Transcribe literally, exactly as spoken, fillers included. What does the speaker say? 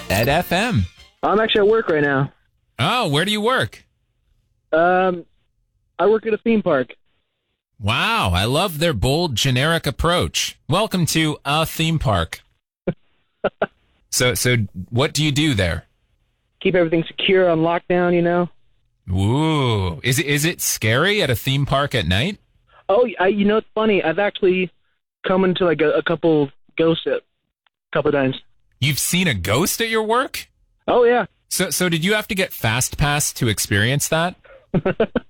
Ed F M. I'm actually at work right now. Oh, where do you work? Um, I work at a theme park. Wow, I love their bold, generic approach. Welcome to a theme park. so, so what do you do there? Keep everything secure on lockdown, you know? Ooh, is it is it scary at a theme park at night? Oh, I, you know, it's funny. I've actually come into like a, a couple ghosts a couple times. You've seen a ghost at your work? Oh, yeah. So, so did you have to get Fast Pass to experience that?